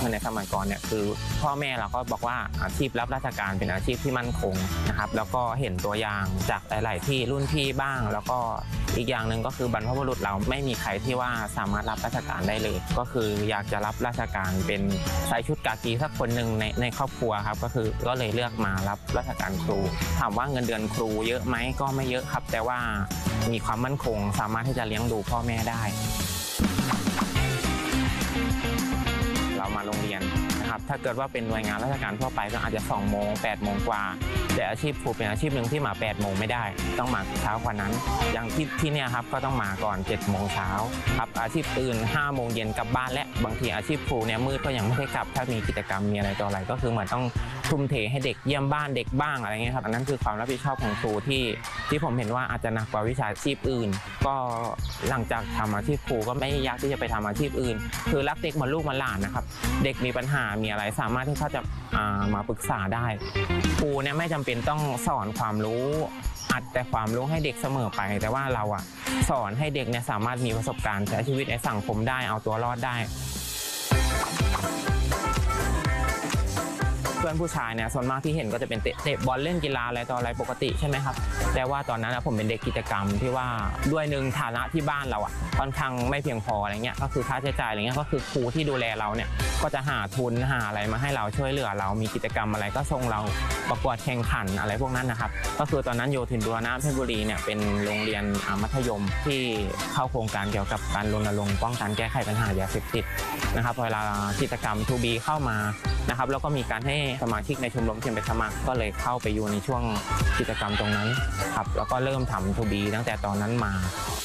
ในสมัยก่อนเนี่ยคือพ่อแม่เราก็บอกว่าอาชีพรับราชการเป็นอาชีพที่มั่นคงนะครับแล้วก็เห็นตัวอย่างจากหลายๆที่รุ่นพี่บ้างแล้วก็อีกอย่างหนึ่งก็คือบรรพบุรุษเราไม่มีใครที่ว่าสามารถรับราชการได้เลยก็คืออยากจะรับราชการเป็นใส่ชุดกากีสักคนหนึ่งในครอบครัวครับก็เลยเลือกมารับราชการครูถามว่าเงินเดือนครูเยอะไหมก็ไม่เยอะครับแต่ว่ามีความมั่นคงสามารถที่จะเลี้ยงดูพ่อแม่ได้เรามาโรงเรียนนะครับถ้าเกิดว่าเป็นหน่วยงานราชการทั่วไปก็อาจจะ2 โมง 8 โมงกว่าแต่อาชีพครูเป็นอาชีพหนึ่งที่มา8 โมงไม่ได้ต้องมาเช้ากว่านั้นอย่างที่เนี่ยครับก็ต้องมาก่อน7 โมงเช้าครับอาชีพอื่น5 โมงเย็นกลับบ้านและบางทีอาชีพครูเนี่ยมืดก็ยังไม่ได้กลับถ้ามีกิจกรรมมีอะไรต่ออะไรก็คือเหมือนต้องทุ่มเทให้เด็กเยี่ยมบ้านเด็กบ้างอะไรเงี้ยครับอันนั้นคือความรับผิดชอบของครูที่ผมเห็นว่าอาจจะหนักกว่าวิชาชีพอื่นก็หลังจากทำอาชีพครูก็ไม่ยากที่จะไปทำอาชีพอื่นคือรักเด็กเหมือนลูกเหมือนหลานนะครับเด็กมีปัญหามีอะไรสามารถที่เขาจะมาปรึกษาได้ครูเนี่ยไม่จำเป็นต้องสอนความรู้อัดแต่ความรู้ให้เด็กเสมอไปแต่ว่าเราสอนให้เด็กเนี่ยสามารถมีประสบการณ์ใช้ชีวิตในสังคมได้เอาตัวรอดได้เพื่อนผู้ชายเนี่ยส่วนมากที่เห็นก็จะเป็นเตะบอลเล่นกีฬาอะไรต่ออะไรปกติใช่ไหมครับแต่ว่าตอนนั้นผมเป็นเด็กกิจกรรมที่ว่าด้วยหนึ่งฐานะที่บ้านเราค่อนข้างไม่เพียงพออะไรเงี้ยก็คือค่าใช้จ่ายอะไรเงี้ยก็คือครูที่ดูแลเราเนี่ยก็จะหาทุนหาอะไรมาให้เราช่วยเหลือเรามีกิจกรรมอะไรก็ส่งเราประกวดแข่งขันอะไรพวกนั้นนะครับก็คือตอนนั้นโยธินบูรณะเพชรบุรีเนี่ยเป็นโรงเรียนมัธยมที่เข้าโครงการเกี่ยวกับการรณรงค์ป้องกันแก้ไขปัญหายาเสพติดนะครับเวลากิจกรรม 2B เข้ามานะครับแล้วก็มีการให้สมาชิกในชมรมเทียนไปสมัครก็เลยเข้าไปอยู่ในช่วงกิจกรรมตรงนั้นครับแล้วก็เริ่มทำ 2B ตั้งแต่ตอนนั้นมา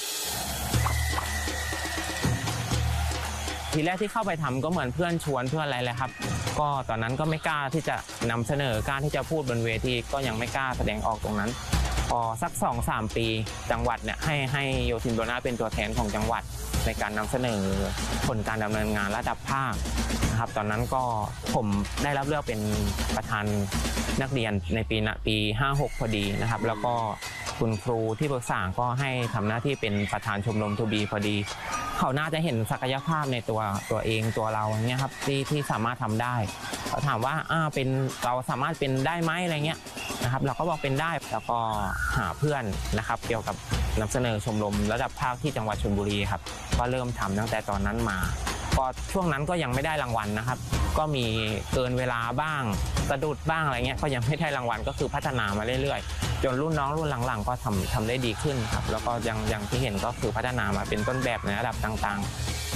ทีแรกที่เข้าไปทำก็เหมือนเพื่อนชวนเพื่อนอะไรเลยครับก็ตอนนั้นก็ไม่กล้าที่จะนำเสนอกล้าที่จะพูดบนเวทีก็ยังไม่กล้าแสดงออกตรงนั้นพอสัก 2-3 ปีจังหวัดเนี่ยให้โยธินบูรณะเป็นตัวแทนของจังหวัดในการนำเสนอผลการดำเนินงานระดับภาคนะครับตอนนั้นก็ผมได้รับเลือกเป็นประธานนักเรียนในปี 56 พอดีนะครับแล้วก็คุณครูที่ปรึกษาก็ให้ทำหน้าที่เป็นประธานชมรม 2B พอดีเขาน่าจะเห็นศักยภาพในตัวเองตัวเราอย่างเงี้ยครับที่สามารถทำได้เขาถามว่าเป็นเราสามารถเป็นได้ไหมอะไรเงี้ยนะครับเราก็บอกเป็นได้แล้วก็หาเพื่อนนะครับเกี่ยวกับนำเสนอชมรมระดับภาคที่จังหวัดชลบุรีครับก็เริ่มทำตั้งแต่ตอนนั้นมาก็ช่วงนั้นก็ยังไม่ได้รางวัลนะครับก็มีเกินเวลาบ้างสะดุดบ้างอะไรเงี้ยก็ยังไม่ได้รางวัลก็คือพัฒนามาเรื่อยๆจนรุ่นน้องรุ่นหลังๆก็ทำได้ดีขึ้นครับแล้วก็ยังที่เห็นก็คือพัฒนามาเป็นต้นแบบในระดับต่างๆ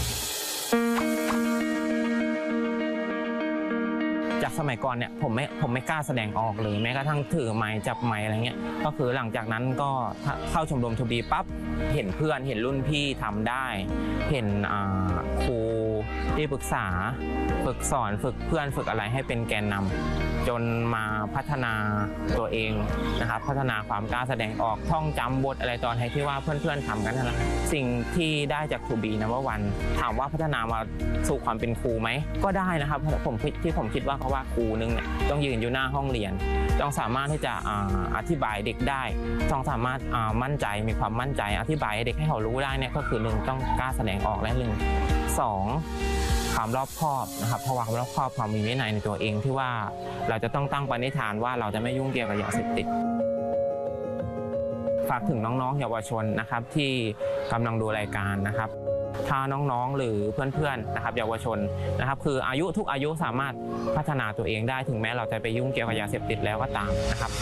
จากสมัยก่อนเนี่ยผมไม่กล้าแสดงออกเลยแม้กระทั่งถือไม้จับไม้อะไรเงี้ยก็คือหลังจากนั้นก็เข้าชมรม 2B ปั๊บเห็นเพื่อนเห็นรุ่นพี่ทำได้เห็นครูที่ปรึกษาฝึกสอนฝึกเพื่อนฝึกอะไรให้เป็นแกนนำจนมาพัฒนาตัวเองนะครับพัฒนาความกล้าแสดงออกท่องจำบทอะไรตอนที่ว่าเพื่อนๆทำกันนั่นแหละสิ่งที่ได้จาก 2B Number 1ถามว่าพัฒนามาสู่ความเป็นครูไหมก็ได้นะครับผมคิดว่าเขาว่าครูนึงเนี่ยต้องยืนอยู่หน้าห้องเรียนต้องสามารถที่จะอธิบายเด็กได้ต้องสามารถมั่นใจมีความมั่นใจอธิบายเด็กให้เขารู้ได้เนี่ยก็คือ1ต้องกล้าแสดงออกและ2ความรอบคอบนะครับเพราะว่าความรอบคอบความมีวินัยในตัวเองที่ว่าเราจะต้องตั้งปณิธานว่าเราจะไม่ยุ่งเกี่ยวกับยาเสพติดฝากถึงน้องๆเยาวชนนะครับที่กำลังดูรายการนะครับถ้าน้องๆหรือเพื่อนๆนะครับเยาวชนนะครับคือทุกอายุสามารถพัฒนาตัวเองได้ถึงแม้เราจะไปยุ่งเกี่ยวกับยาเสพติดแล้วก็ตามนะครับ